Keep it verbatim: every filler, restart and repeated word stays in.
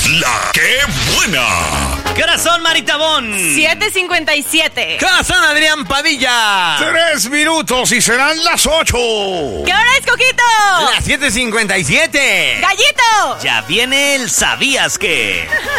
La que buena. Corazón Maritabón. siete cincuenta y siete. Corazón Adrián Padilla. Tres minutos y serán las ocho. ¿Qué hora es, Coquito? Las siete cincuenta y siete. ¡Gallito! Ya viene el ¿Sabías qué?